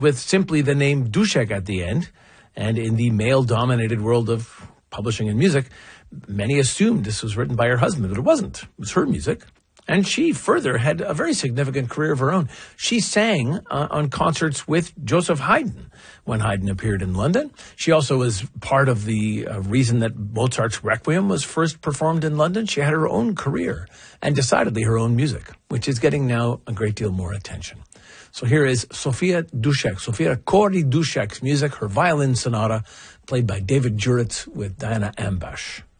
with simply the name Dušek at the end. And in the male-dominated world of publishing and music, many assumed this was written by her husband, but it wasn't. It was her music. And she further had a very significant career of her own. She sang on concerts with Joseph Haydn when Haydn appeared in London. She also was part of the reason that Mozart's Requiem was first performed in London. She had her own career and decidedly her own music, which is getting now a great deal more attention. So here is Sofia Kori Dušek's music, her violin sonata, played by David Juritz with Diana Ambash.